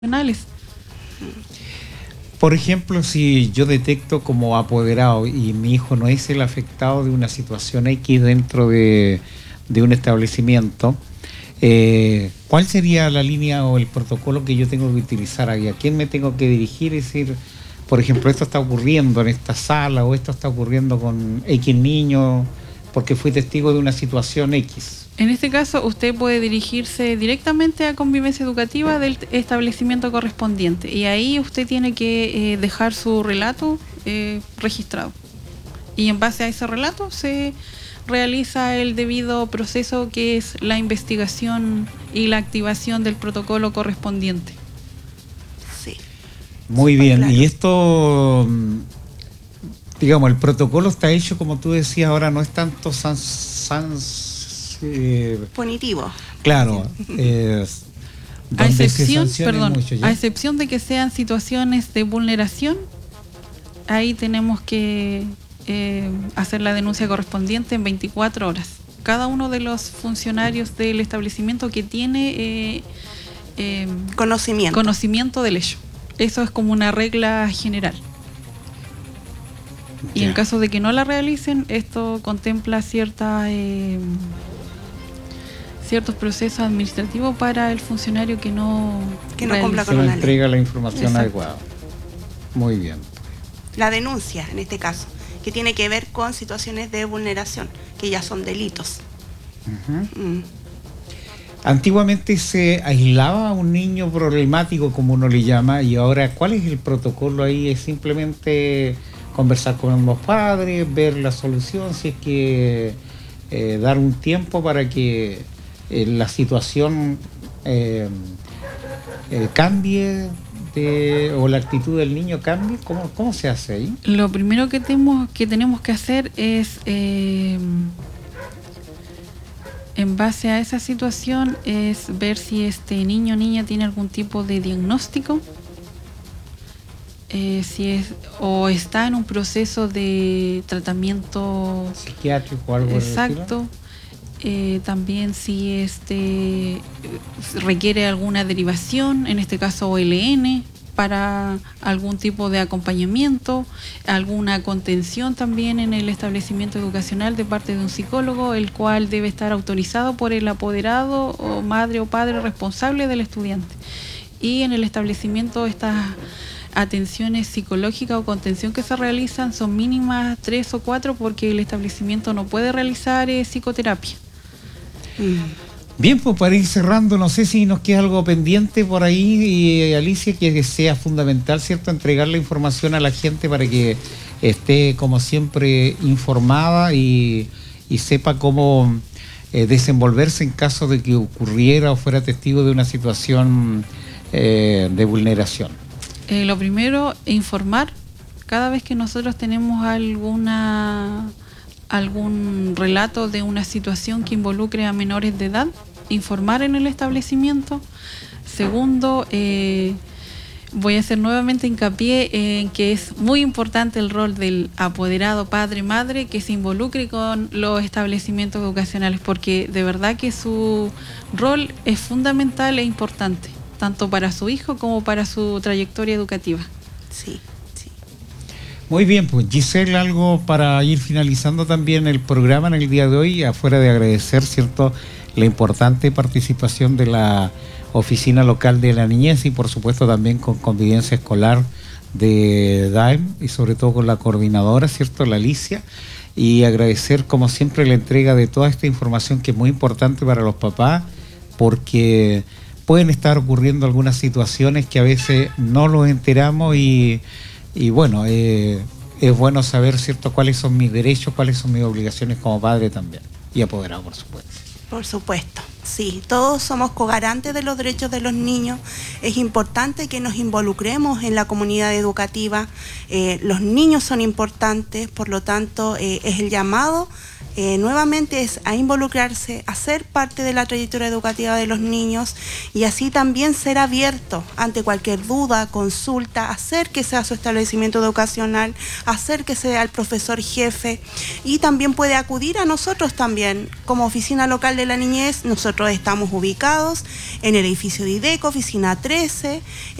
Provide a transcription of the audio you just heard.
penales. Por ejemplo, si yo detecto como apoderado y mi hijo no es el afectado de una situación X dentro de un establecimiento, ¿cuál sería la línea o el protocolo que yo tengo que utilizar ahí? ¿A quién me tengo que dirigir? Es decir, por ejemplo, esto está ocurriendo en esta sala o esto está ocurriendo con X niño porque fui testigo de una situación X. En este caso, usted puede dirigirse directamente a Convivencia Educativa del establecimiento correspondiente y ahí usted tiene que dejar su relato registrado. Y en base a ese relato se realiza el debido proceso, que es la investigación y la activación del protocolo correspondiente. Sí. Muy bien, claro. Y esto, digamos, el protocolo está hecho, como tú decías, ahora no es tanto punitivo. Claro. A excepción de que sean situaciones de vulneración, ahí tenemos que hacer la denuncia correspondiente en 24 horas. Cada uno de los funcionarios del establecimiento que tiene conocimiento del hecho. Eso es como una regla general. Y en caso de que no la realicen, esto contempla ciertos procesos administrativos para el funcionario que no cumpla con la entrega la información adecuada. Muy bien. La denuncia, en este caso, que tiene que ver con situaciones de vulneración, que ya son delitos. Antiguamente se aislaba a un niño problemático, como uno le llama, y ahora, ¿cuál es el protocolo ahí? ¿Es simplemente conversar con los padres, ver la solución, si es que dar un tiempo para que la situación cambie o la actitud del niño cambie? ¿Cómo se hace ahí? Lo primero que tenemos que hacer es, en base a esa situación, es ver si este niño o niña tiene algún tipo de diagnóstico, o está en un proceso de tratamiento psiquiátrico o algo. Exacto. También si requiere alguna derivación, en este caso OLN, para algún tipo de acompañamiento, alguna contención también en el establecimiento educacional de parte de un psicólogo, el cual debe estar autorizado por el apoderado o madre o padre responsable del estudiante. Y en el establecimiento estas atenciones psicológicas o contención que se realizan son mínimas 3 o 4, porque el establecimiento no puede realizar psicoterapia. Bien, pues para ir cerrando, no sé si nos queda algo pendiente por ahí, Alicia, que sea fundamental, ¿cierto?, entregar la información a la gente para que esté, como siempre, informada y sepa cómo desenvolverse en caso de que ocurriera o fuera testigo de una situación de vulneración. Lo primero, informar. Cada vez que nosotros tenemos algún relato de una situación que involucre a menores de edad, informar en el establecimiento. Segundo, voy a hacer nuevamente hincapié en que es muy importante el rol del apoderado padre-madre que se involucre con los establecimientos educacionales, porque de verdad que su rol es fundamental e importante, tanto para su hijo como para su trayectoria educativa. Sí. Muy bien, pues Giselle, algo para ir finalizando también el programa en el día de hoy, afuera de agradecer, ¿cierto?, la importante participación de la Oficina Local de la Niñez y por supuesto también con Convivencia Escolar de DAEM y sobre todo con la coordinadora, ¿cierto?, la Alicia, y agradecer como siempre la entrega de toda esta información que es muy importante para los papás, porque pueden estar ocurriendo algunas situaciones que a veces no los enteramos y bueno, es bueno saber, ¿cierto?, cuáles son mis derechos, cuáles son mis obligaciones como padre también y apoderado, por supuesto. Por supuesto, sí, todos somos cogarantes de los derechos de los niños. Es importante que nos involucremos en la comunidad educativa. Los niños son importantes, por lo tanto, es el llamado nuevamente es a involucrarse, a ser parte de la trayectoria educativa de los niños y así también ser abierto ante cualquier duda, consulta, acérquese a su establecimiento educacional, acérquese al profesor jefe y también puede acudir a nosotros también como Oficina Local de la Niñez. Nosotros estamos ubicados en el edificio de IDECO, oficina 13,